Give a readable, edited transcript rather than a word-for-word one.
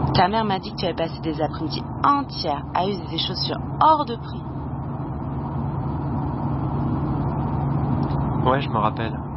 Ta mère m'a dit que tu avais passé des après-midi entières à user des chaussures hors de prix. Ouais, je me rappelle.